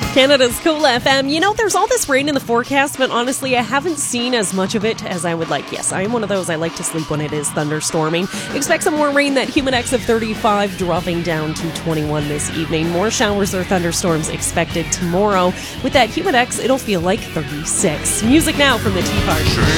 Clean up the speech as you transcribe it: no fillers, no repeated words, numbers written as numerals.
Canada's Cool FM. You know, there's all this rain in the forecast, but honestly, I haven't seen as much of it as I would like. Yes, I am one of those. I like to sleep when it is thunderstorming. Expect some more rain, that Humidex of 35 dropping down to 21 this evening. More showers or thunderstorms expected tomorrow. With that Humidex, it'll feel like 36. Music now from the Tea Party.